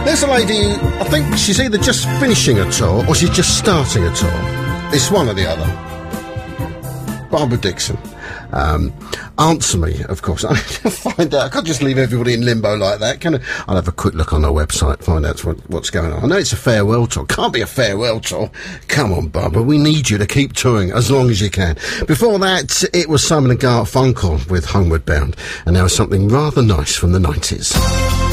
There's a lady, I think she's either just finishing a tour or she's just starting a tour. It's one or the other. Barbara Dixon. Answer me, of course. I need to find out. I can't just leave everybody in limbo like that, can I? I'll have a quick look on her website, find out what's going on. I know it's a farewell tour. Can't be a farewell tour. Come on, Barbara. We need you to keep touring as long as you can. Before that, it was Simon and Garfunkel with Homeward Bound. And now something rather nice from the 90s.